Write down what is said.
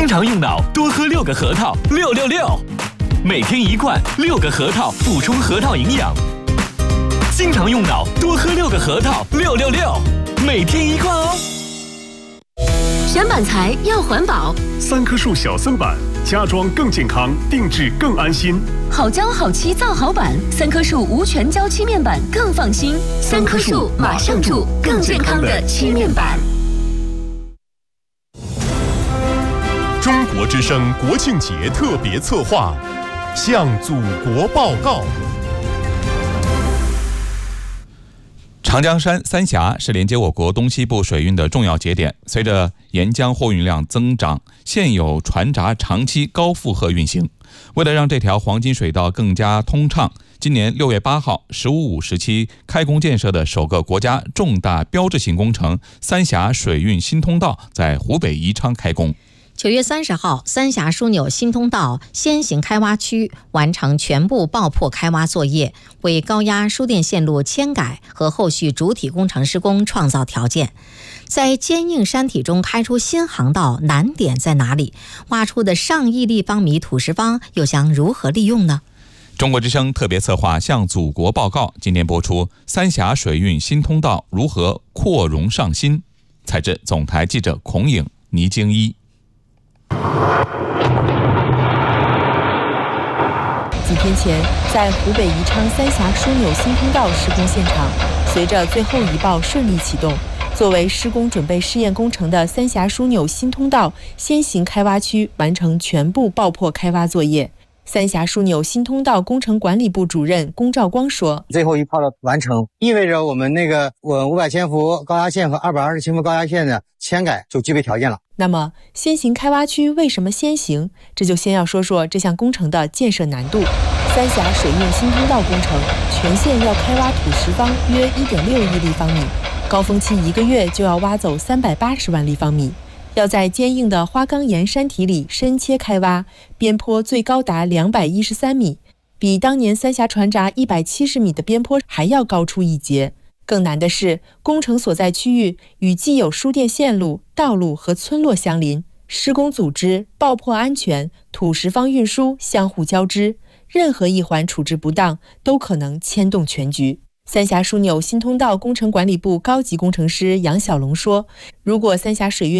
经常用脑，多喝6个核桃，666。每天1罐，6个核桃，补充核桃营养。经常用脑，多喝6个核桃，666。每天1罐哦。 选板材要环保 ，3棵树小森板，家装更健康，定制更安心。 好胶好漆造好板，3棵树无全胶漆面板更放心。3棵树马上住更健康的漆面板。 中国之声国庆节特别策划，向祖国报告。 长江三峡是连接我国东西部水运的重要节点，随着沿江货运量增长，现有船闸长期高负荷运行。为了让这条黄金水道更加通畅，今年6月8号15.5时期开工建设的首个国家重大标志性工程三峡水运新通道在湖北宜昌开工。 9月30号，三峡枢纽新通道先行开挖区完成全部爆破开挖作业，为高压输电线路迁改和后续主体工程施工创造条件。在坚硬山体中开出新航道，难点在哪里？挖出的上亿立方米土石方又将如何利用呢？ 中国之声特别策划向祖国报告，今天播出三峡水运新通道如何扩容上新。采自总台记者孔颖、倪京一。 几天前，在湖北宜昌三峡枢纽新通道施工现场，随着最后一爆顺利启动，作为施工准备试验工程的三峡枢纽新通道先行开挖区完成全部爆破开挖作业。三峡枢纽新通道工程管理部主任龚兆光说：“ 最后一炮的完成，意味着我们500千伏高压线和220千伏高压线的迁改就具备条件了。” 那么，先行开挖区为什么先行？这就先要说说这项工程的建设难度。三峡水运新通道工程全线要开挖土石方约1.6亿立方米，高峰期1个月就要挖走380万立方米。要在坚硬的花岗岩山体里深切开挖，边坡最高达213米，比当年三峡船闸170米的边坡还要高出一截。更难的是，工程所在区域与既有输电线路、道路和村落相邻，施工组织、爆破安全、土石方运输相互交织，任何一环处置不当，都可能牵动全局。三峡枢纽新通道工程管理部高级工程师杨小龙说：“如果三峡水运